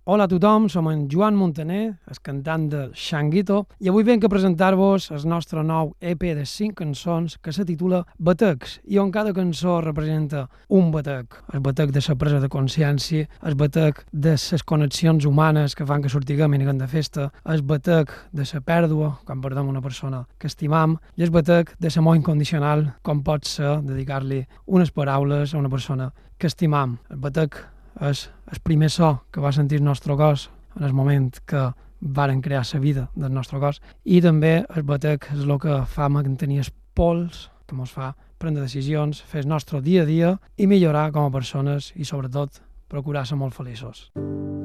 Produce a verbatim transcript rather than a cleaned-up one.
Hola a tothom, som en Joan Montaner, el cantant de Xanguito, i avui venc a presentar-vos el nostre nou E P de cinc cançons que se titula Batecs, i on cada cançó representa un batec. El batec de la presa de consciència, el batec de les connexions humanes que fan que sortiguem i anem de festa, el batec de la pèrdua, quan perdem una persona que estimam, i el batec de l'amor incondicional, com pot ser dedicar-li unes paraules a una persona que estimam. El batec és el primer so que va sentir el nostre cos en el moment que varen crear la vida del nostre cos, i també el batec és el que fa mantenir el pols, que ens fa prendre decisions, fer el nostre dia a dia i millorar com a persones i, sobretot, procurar ser molt feliços.